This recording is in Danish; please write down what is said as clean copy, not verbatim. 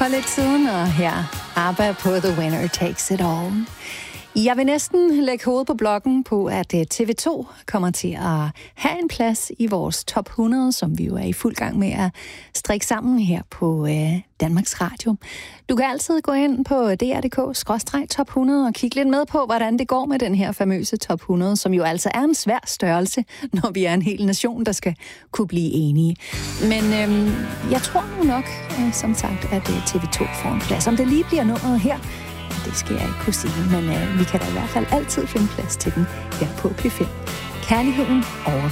for lidt siden, og her ABBA på The Winner Takes It All. Jeg vil næsten lægge hovedet på blokken på, at TV2 kommer til at have en plads i vores top 100, som vi jo er i fuld gang med at strikke sammen her på Danmarks Radio. Du kan altid gå ind på dr.dk/top 100 og kigge lidt med på, hvordan det går med den her famøse top 100, som jo altså er en svær størrelse, når vi er en hel nation, der skal kunne blive enige. Men jeg tror nu nok, som sagt, at TV2 får en plads. Om det lige bliver nummeret her, det skal jeg ikke kunne sige, men vi kan da i hvert fald altid finde plads til den her på P5. Kærligheden over